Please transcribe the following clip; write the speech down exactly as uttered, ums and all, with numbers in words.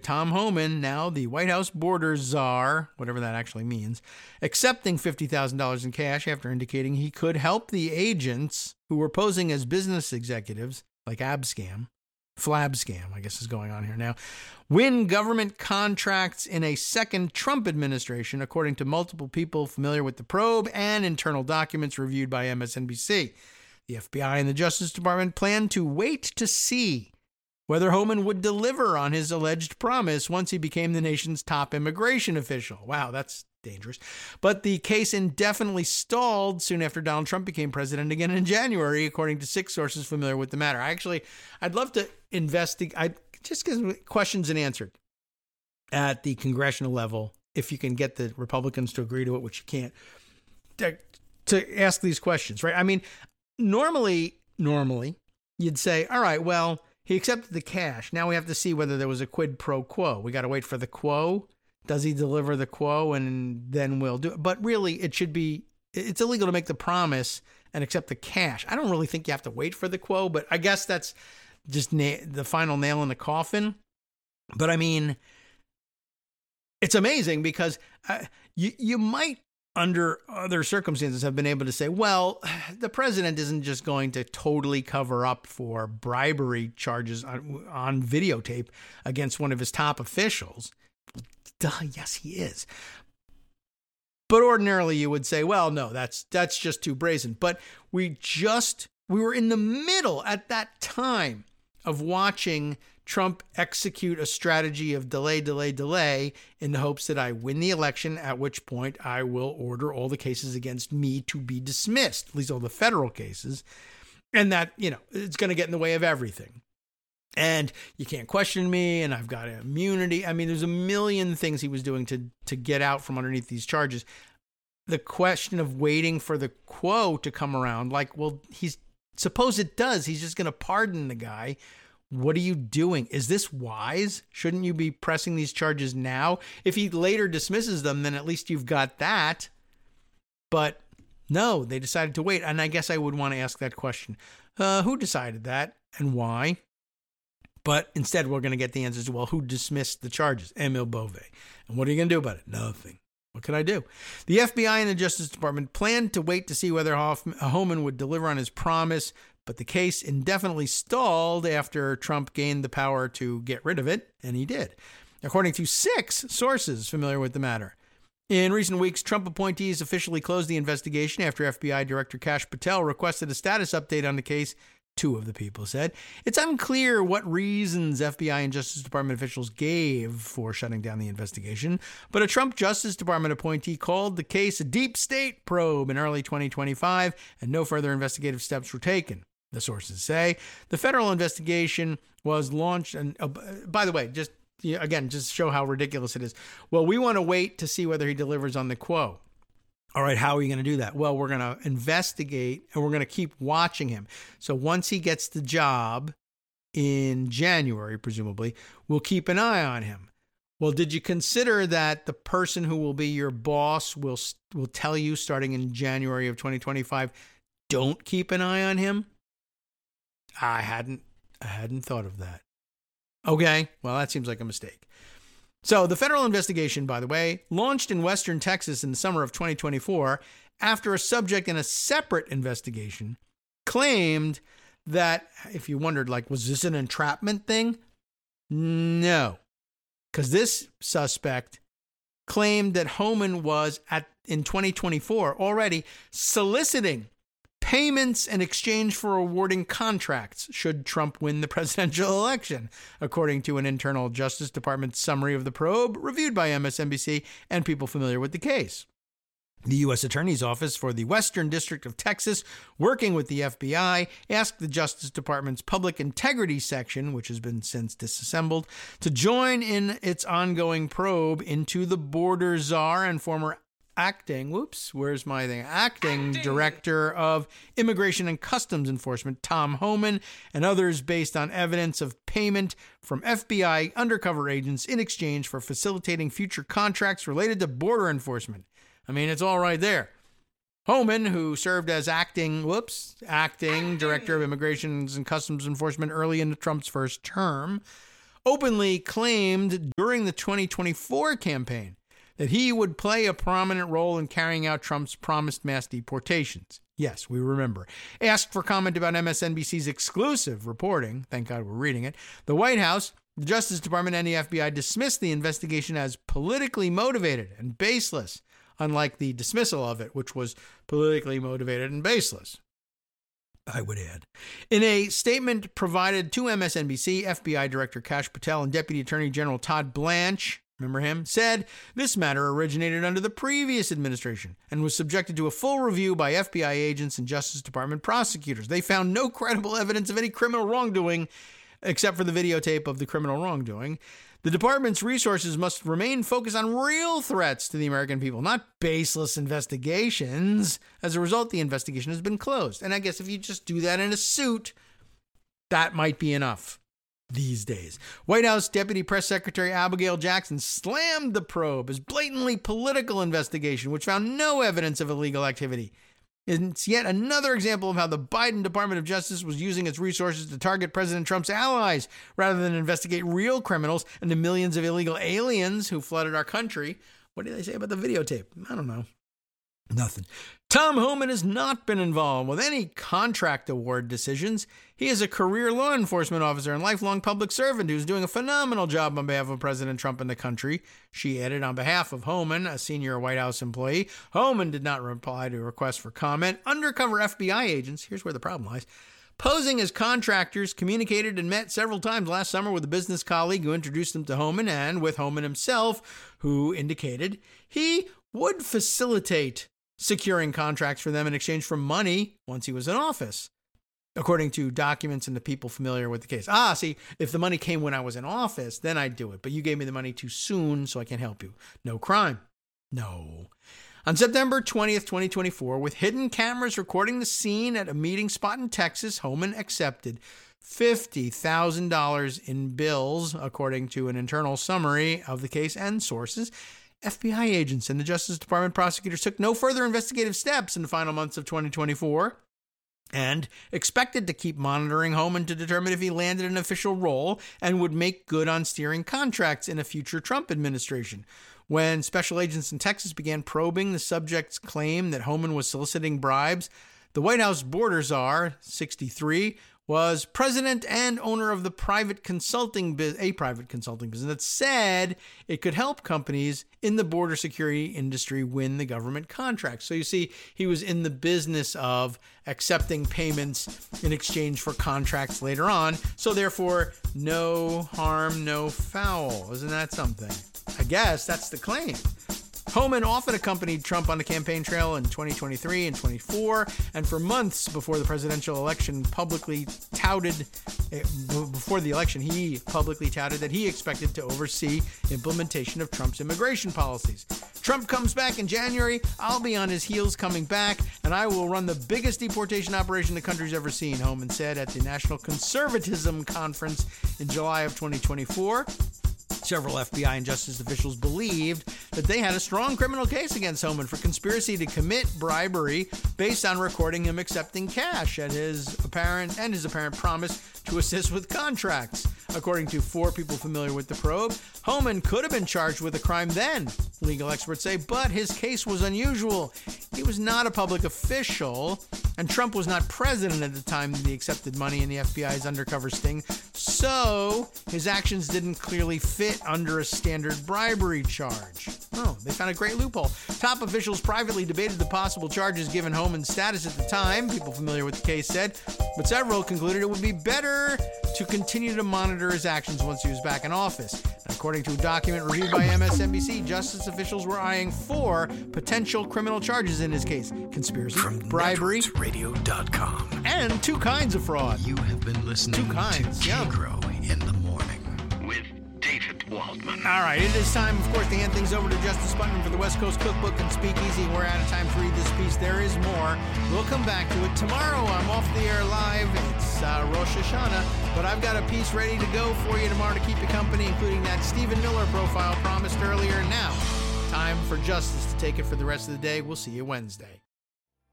Tom Homan, now the White House border czar, whatever that actually means, accepting fifty thousand dollars in cash after indicating he could help the agents who were posing as business executives, like Abscam, Flabscam, I guess is going on here now, win government contracts in a second Trump administration, according to multiple people familiar with the probe and internal documents reviewed by M S N B C. The F B I and the Justice Department plan to wait to see whether Homan would deliver on his alleged promise once he became the nation's top immigration official. Wow, that's dangerous. But the case indefinitely stalled soon after Donald Trump became president again in January, according to six sources familiar with the matter. I actually, I'd love to investigate, I just get questions and answered at the congressional level, if you can get the Republicans to agree to it, which you can't, to, to ask these questions, right? I mean, normally, normally, you'd say, all right, well, he accepted the cash. Now we have to see whether there was a quid pro quo. We got to wait for the quo. Does he deliver the quo? And then we'll do it. But really, it should be, it's illegal to make the promise and accept the cash. I don't really think you have to wait for the quo, but I guess that's just na- the final nail in the coffin. But I mean, it's amazing because uh, you, you might, under other circumstances, have been able to say, well, the president isn't just going to totally cover up for bribery charges on, on videotape against one of his top officials. Duh, yes, he is. But ordinarily you would say, well, no, that's that's just too brazen. But we just, we were in the middle at that time of watching Trump execute a strategy of delay, delay, delay in the hopes that I win the election, at which point I will order all the cases against me to be dismissed, at least all the federal cases. And that, you know, it's going to get in the way of everything. And you can't question me, and I've got immunity. I mean, there's a million things he was doing to to get out from underneath these charges. The question of waiting for the quo to come around, like, well, he's suppose it does. He's just going to pardon the guy. What are you doing? Is this wise? Shouldn't you be pressing these charges now? If he later dismisses them, then at least you've got that. But no, they decided to wait. And I guess I would want to ask that question. Uh, who decided that and why? But instead, we're going to get the answers to, well, who dismissed the charges? Emil Bove. And what are you going to do about it? Nothing. What can I do? The F B I and the Justice Department planned to wait to see whether Homan would deliver on his promise, but the case indefinitely stalled after Trump gained the power to get rid of it, and he did, according to six sources familiar with the matter. In recent weeks, Trump appointees officially closed the investigation after F B I Director Kash Patel requested a status update on the case. Two of the people said. It's unclear what reasons F B I and Justice Department officials gave for shutting down the investigation, but a Trump Justice Department appointee called the case a deep state probe in early twenty twenty-five, and no further investigative steps were taken. The sources say the federal investigation was launched, and uh, by the way, just again, just show how ridiculous it is. Well, we want to wait to see whether he delivers on the quo. All right, how are you going to do that? Well, we're going to investigate and we're going to keep watching him. So once he gets the job in January, presumably, we'll keep an eye on him. Well, did you consider that the person who will be your boss will will tell you starting in January of twenty twenty-five, don't keep an eye on him? I hadn't I hadn't thought of that. Okay, well, that seems like a mistake. So the federal investigation, by the way, launched in Western Texas in the summer of twenty twenty-four after a subject in a separate investigation claimed that, if you wondered, like, was this an entrapment thing? No, because this suspect claimed that Homan was, at in twenty twenty-four, already soliciting payments in exchange for awarding contracts should Trump win the presidential election, according to an internal Justice Department summary of the probe reviewed by M S N B C and people familiar with the case. The U S Attorney's Office for the Western District of Texas, working with the F B I, asked the Justice Department's Public Integrity Section, which has been since disassembled, to join in its ongoing probe into the border czar and former acting, whoops, where's my thing? Acting, acting Director of Immigration and Customs Enforcement, Tom Homan, and others based on evidence of payment from F B I undercover agents in exchange for facilitating future contracts related to border enforcement. I mean, it's all right there. Homan, who served as acting, whoops, acting, acting Director of Immigration and Customs Enforcement early in Trump's first term, openly claimed during the twenty twenty-four campaign that he would play a prominent role in carrying out Trump's promised mass deportations. Yes, we remember. Asked for comment about M S N B C's exclusive reporting, thank God we're reading it, the White House, the Justice Department, and the F B I dismissed the investigation as politically motivated and baseless, unlike the dismissal of it, which was politically motivated and baseless, I would add. In a statement provided to M S N B C, F B I Director Kash Patel and Deputy Attorney General Todd Blanche, remember him, said this matter originated under the previous administration and was subjected to a full review by F B I agents and Justice Department prosecutors. They found no credible evidence of any criminal wrongdoing except for the videotape of the criminal wrongdoing. The department's resources must remain focused on real threats to the American people, not baseless investigations. As a result, the investigation has been closed. And I guess if you just do that in a suit, that might be enough these days. White House Deputy Press Secretary Abigail Jackson slammed the probe as blatantly political investigation, which found no evidence of illegal activity. It's yet another example of how the Biden Department of Justice was using its resources to target President Trump's allies rather than investigate real criminals and the millions of illegal aliens who flooded our country. What did they say about the videotape? I don't know. Nothing. Tom Homan has not been involved with any contract award decisions. He is a career law enforcement officer and lifelong public servant who's doing a phenomenal job on behalf of President Trump and the country. She added on behalf of Homan, a senior White House employee. Homan did not reply to a request for comment. Undercover F B I agents, here's where the problem lies, posing as contractors, communicated and met several times last summer with a business colleague who introduced them to Homan and with Homan himself, who indicated he would facilitate securing contracts for them in exchange for money once he was in office, according to documents and the people familiar with the case. Ah, see, if the money came when I was in office, then I'd do it. But you gave me the money too soon, so I can't help you. No crime. No. On September twentieth, twenty twenty-four, with hidden cameras recording the scene at a meeting spot in Texas, Homan accepted fifty thousand dollars in bills, according to an internal summary of the case and sources. F B I agents and the Justice Department prosecutors took no further investigative steps in the final months of twenty twenty-four and expected to keep monitoring Homan to determine if he landed an official role and would make good on steering contracts in a future Trump administration. When special agents in Texas began probing the subject's claim that Homan was soliciting bribes, the White House border czar, sixty-three, was president and owner of the private consulting bu- a private consulting business that said it could help companies in the border security industry win the government contracts. So you see, he was in the business of accepting payments in exchange for contracts later on. So therefore, no harm, no foul. Isn't that something? I guess that's the claim. Homan often accompanied Trump on the campaign trail in twenty twenty-three and twenty-four, and for months before the presidential election publicly touted, before the election, he publicly touted that he expected to oversee implementation of Trump's immigration policies. Trump comes back in January, I'll be on his heels coming back, and I will run the biggest deportation operation the country's ever seen, Homan said at the National Conservatism Conference in July of twenty twenty-four. Several F B I and justice officials believed that they had a strong criminal case against Homan for conspiracy to commit bribery based on recording him accepting cash at his apparent and his apparent promise to assist with contracts. According to four people familiar with the probe, Homan could have been charged with a crime then, legal experts say, but his case was unusual. He was not a public official, and Trump was not president at the time that he accepted money in the F B I's undercover sting, so his actions didn't clearly fit under a standard bribery charge. Oh, they found a great loophole. Top officials privately debated the possible charges given Homan's status at the time, people familiar with the case said, but several concluded it would be better to continue to monitor his actions once he was back in office. And according to a document reviewed by M S N B C, justice officials were eyeing four potential criminal charges in his case: conspiracy, From bribery, radio dot com, and two kinds of fraud. You have been listening Two kinds, to yeah. Kagro in the Morning with David Waldman. All right, it is time, of course, to hand things over to Justice Putnam for the West Coast Cookbook and Speakeasy. We're out of time to read this piece. There is more. We'll come back to it tomorrow. I'm off the air live. It's uh, Rosh Hashanah, but I've got a piece ready to go for you tomorrow to keep you company, including that Stephen Miller profile promised earlier. Now, time for Justice to take it for the rest of the day. We'll see you Wednesday.